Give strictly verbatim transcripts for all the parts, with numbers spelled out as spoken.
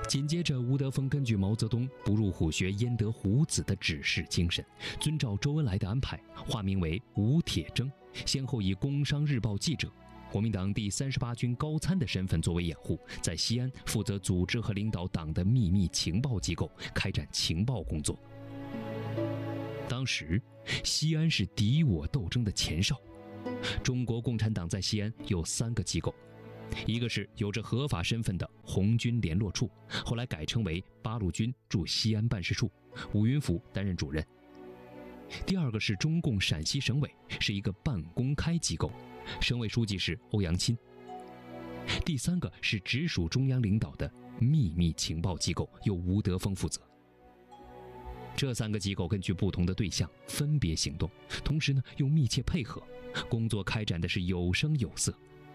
紧接着，吴德峰根据毛泽东“不入虎穴，焉得虎子”的指示精神，遵照周恩来的安排，化名为吴铁铮，先后以《工商日报》记者、国民党第三十八军高参的身份作为掩护，在西安负责组织和领导党的秘密情报机构，开展情报工作。当时，西安是敌我斗争的前哨。中国共产党在西安有三个机构，一个是有着合法身份的红军联络处，后来改称为八路军驻西安办事处，伍云甫担任主任。第二个是中共陕西省委，是一个半公开机构，省委书记是欧阳欽。第三个是直属中央领导的秘密情报机构，由吴德峰负责。这三个机构根据不同的对象分别行动，同时呢又密切配合，工作开展的是有声有色。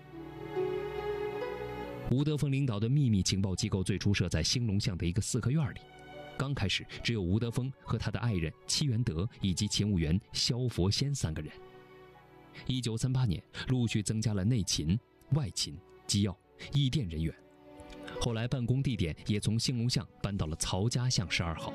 吴德峰领导的秘密情报机构最初设在兴隆巷的一个四合院里，刚开始只有吴德峰和他的爱人戚元德以及勤务员萧佛先三个人。一九三八年，陆续增加了内勤、外勤、机要、译电人员，后来办公地点也从兴隆巷搬到了曹家巷十二号。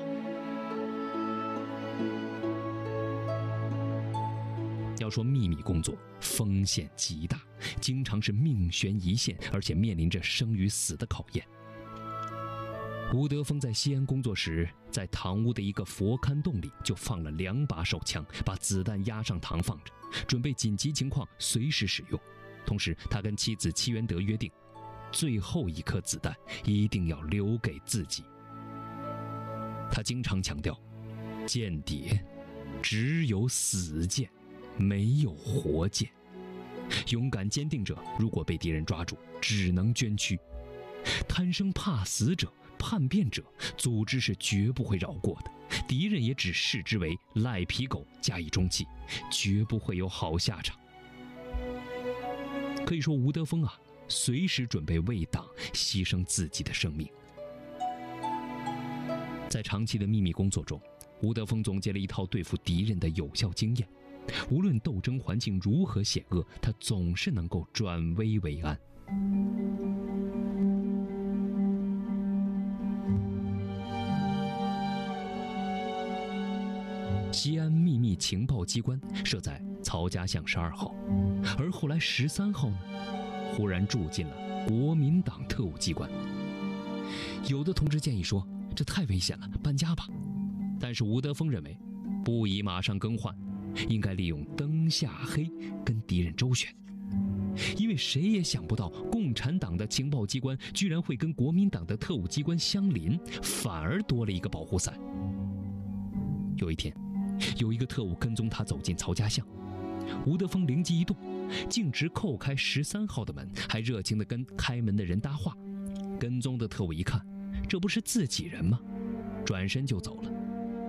要说秘密工作风险极大，经常是命悬一线，而且面临着生与死的考验。吴德峰在西安工作时，在堂屋的一个佛龛洞里就放了两把手枪，把子弹压上膛放着，准备紧急情况随时使用。同时他跟妻子戚元德约定，最后一颗子弹一定要留给自己。他经常强调，间谍只有死谏，没有活谏。勇敢坚定者如果被敌人抓住，只能捐躯。贪生怕死者、叛变者，组织是绝不会饶过的，敌人也只视之为赖皮狗，加以中弃，绝不会有好下场。可以说，吴德峰啊，随时准备为党牺牲自己的生命。在长期的秘密工作中，吴德峰总结了一套对付敌人的有效经验，无论斗争环境如何险恶，他总是能够转危为安。西安秘密情报机关设在曹家巷十二号，而后来十三号呢，忽然住进了国民党特务机关。有的同志建议说，这太危险了，搬家吧。但是吴德峰认为，不宜马上更换，应该利用灯下黑跟敌人周旋。因为谁也想不到，共产党的情报机关居然会跟国民党的特务机关相邻，反而多了一个保护伞。有一天，有一个特务跟踪他走进曹家巷，吴德峰灵机一动，径直扣开十三号的门，还热情地跟开门的人搭话。跟踪的特务一看，这不是自己人吗？转身就走了。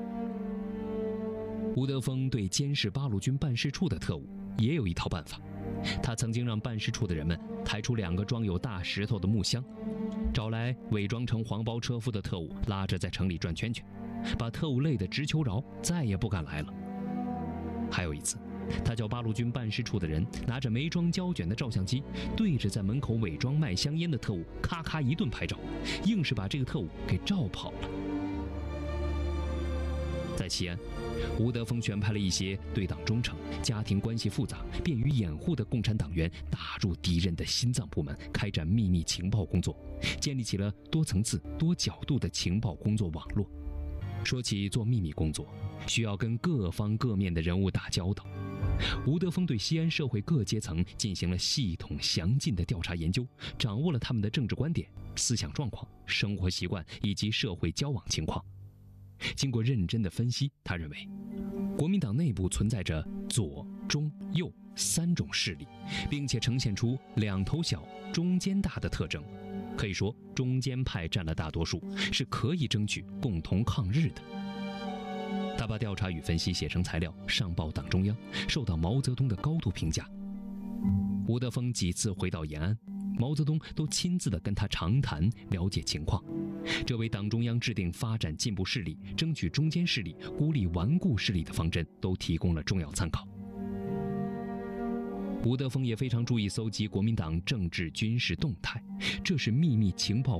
吴德峰对监视八路军办事处的特务也有一套办法，他曾经让办事处的人们抬出两个装有大石头的木箱，找来伪装成黄包车夫的特务，拉着在城里转圈圈，把特务累得直求饶，再也不敢来了。还有一次，他叫八路军办事处的人拿着没装胶卷的照相机，对着在门口伪装卖香烟的特务咔咔一顿拍照，硬是把这个特务给照跑了。在西安，吴德峰选派了一些对党忠诚、家庭关系复杂、便于掩护的共产党员，打入敌人的心脏部门，开展秘密情报工作，建立起了多层次、多角度的情报工作网络。说起做秘密工作，需要跟各方各面的人物打交道。吴德峰对西安社会各阶层进行了系统详尽的调查研究，掌握了他们的政治观点、思想状况、生活习惯以及社会交往情况。经过认真的分析，他认为国民党内部存在着左、中、右三种势力，并且呈现出两头小、中间大的特征。可以说，中间派占了大多数，是可以争取共同抗日的。他把调查与分析写成材料，上报党中央，受到毛泽东的高度评价。吴德峰几次回到延安，毛泽东都亲自的跟他长谈，了解情况，这为党中央制定发展进步势力、争取中间势力、孤立顽固势力的方针都提供了重要参考。吴德峰也非常注意搜集国民党政治军事动态，这是秘密情报